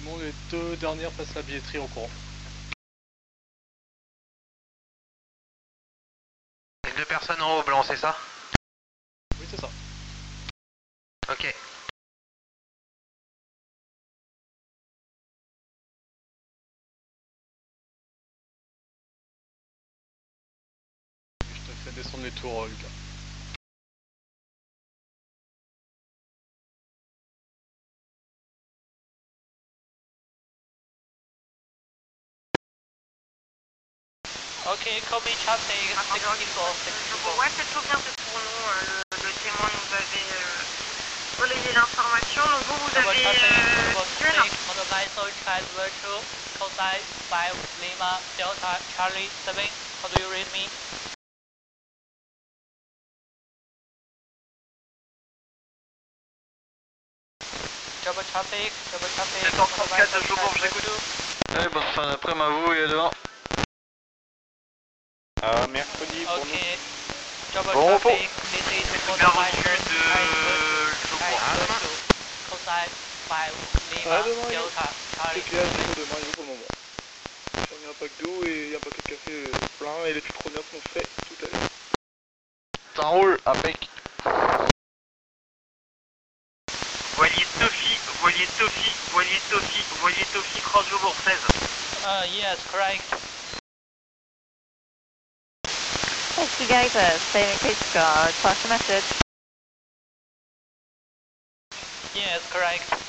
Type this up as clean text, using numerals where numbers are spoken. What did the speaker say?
Bon, les deux dernières passent la billetterie en courant. Les deux personnes en haut blanc, c'est ça? Oui, c'est ça. Ok. Je te fais descendre les tours, Lucas. Ok, copy traffic, 64, 64. Ouais, c'est tout bien fait pour nous. Le témoin nous avait relayé l'information. Donc vous Double avez traffic, Duel. on the line, so Charlie Virtual, cosine 5 Lima Delta Charlie 7, how do you read me? Double traffic, on the line, so Charlie Virtual. Allez, bonne fin d'après-midi à vous et à demain. Mercredi pour Ok, nous. double Bon repos. traffic, this is for the Bien line, reçu de Virtual, cosine 5 Lima demain, Delta Charlie. C'est clair, il faut demain, il faut pour le moment. J'ai mis un pack d'eau et un paquet de café plein et les filtres neufs sont faits tout à l'heure. Ça roule, impec. Voilier Sophie, voilier Sophie, voilier Sophie, voilier Sophie, cross Jobourg 16. Yes, correct. Thank you guys, saving Coast Guard, pass the message. Yes, correct.